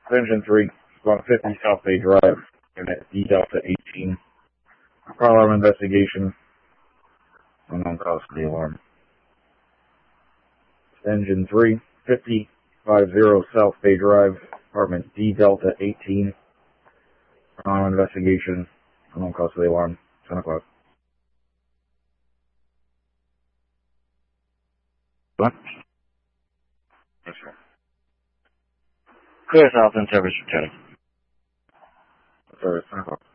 Engine 3, Squad 50, South Bay Drive, Unit D Delta 18. Car alarm investigation. Unknown cause for the alarm. Engine 3, 50, 50 South Bay Drive, Apartment D Delta 18. Car alarm investigation. Unknown cause for the alarm. 10 o'clock. What? Yes, sir. Clear South and service returning. Service, 10 o'clock.